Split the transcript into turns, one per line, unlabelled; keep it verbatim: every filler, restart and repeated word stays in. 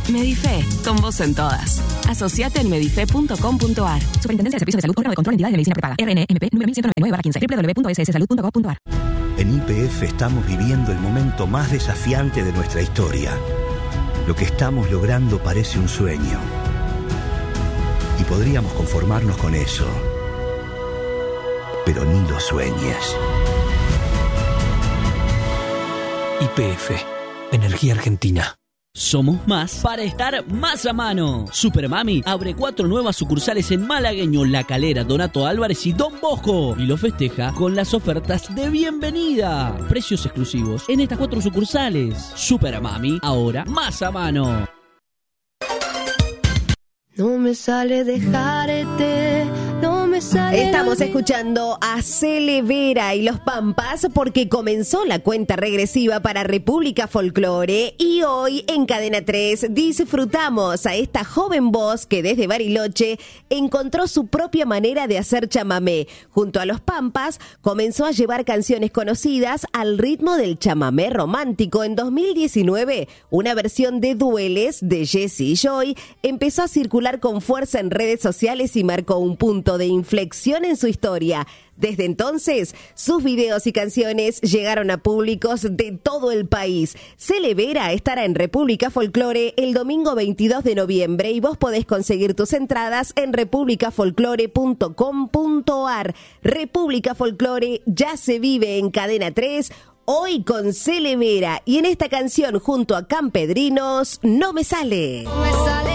Medife, con vos en todas. Asociate en medife punto com punto a r.
Superintendencia de Servicios de Salud, órgano de control de entidades de medicina prepaga. R N M P número mil ciento noventa y nueve barra quince. doble u doble u doble u punto s s salud punto gov punto a r.
En Y P F estamos viviendo el momento más desafiante de nuestra historia. Lo que estamos logrando parece un sueño. Y podríamos conformarnos con eso. Pero ni lo sueñes.
Y P F, Energía Argentina.
Somos más para estar más a mano. Supermami abre cuatro nuevas sucursales en Malagueño, La Calera, Donato Álvarez y Don Bosco. Y lo festeja con las ofertas de bienvenida. Precios exclusivos en estas cuatro sucursales. Supermami, ahora más a mano.
No me sale dejarte, no me sale...
Estamos escuchando a Cele Vera y los Pampas porque comenzó la cuenta regresiva para República Folklore y hoy en Cadena tres disfrutamos a esta joven voz que desde Bariloche encontró su propia manera de hacer chamamé. Junto a los Pampas comenzó a llevar canciones conocidas al ritmo del chamamé romántico. En dos mil diecinueve, una versión de Dueles de Jessie Joy empezó a circular con fuerza en redes sociales y marcó un punto de inflexión en su historia. Desde entonces, sus videos y canciones llegaron a públicos de todo el país. Cele Vera estará en República Folklore el domingo veintidós de noviembre y vos podés conseguir tus entradas en república folklore punto com punto a r. República Folklore ya se vive en Cadena tres, hoy con Cele Vera y en esta canción junto a Campedrinos, No me sale.
No me sale.